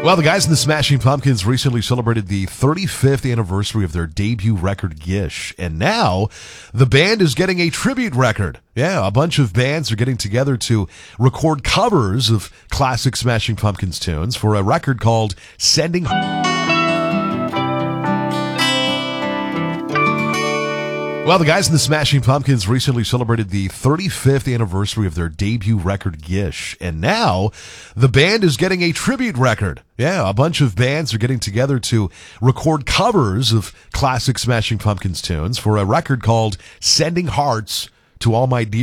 Well, the guys in the Smashing Pumpkins recently celebrated the 35th anniversary of their debut record, Gish. And now the band is getting a tribute record. Yeah, a bunch of bands are getting together to record covers of classic Smashing Pumpkins tunes for a record called Sending... Well, the guys in the Smashing Pumpkins recently celebrated the 35th anniversary of their debut record, Gish. And now the band is getting a tribute record. Yeah, a bunch of bands are getting together to record covers of classic Smashing Pumpkins tunes for a record called Sending Hearts to All My Dear